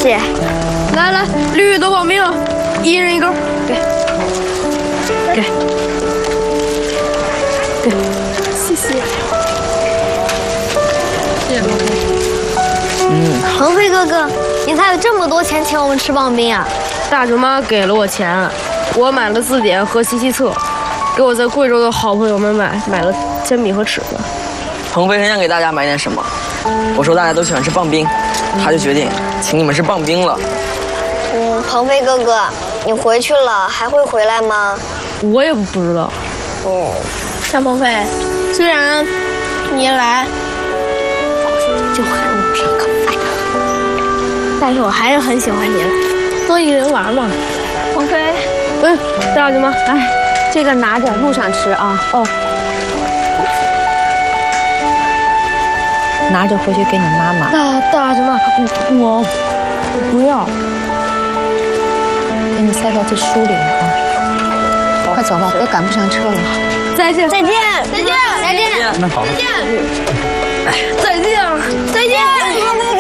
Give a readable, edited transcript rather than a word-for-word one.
谢。 来，绿豆棒冰，一人一根，给，谢谢。谢谢鹏飞。 鹏飞哥哥，你咋有这么多钱请我们吃棒冰啊？ 大舅妈给了我钱，我买了字典和习题册，给我在贵州的好朋友们买了铅笔和尺子。 鹏飞很想给大家买点什么，我说大家都喜欢吃棒冰，他就决定请你们吃棒冰了。 鹏飞哥哥，你回去了还会回来吗？ 我也不知道。 向鹏飞，虽然你一来就喊我上课饭， 但是我还是很喜欢你的，多一个人玩嘛。鹏飞， 大舅妈， 哎，这个拿着，路上吃啊。哦，拿着回去给你妈妈。 大舅妈，我不要。 给你塞到这书里啊！快走吧，都赶不上车了。 再见。 那好了。 再见。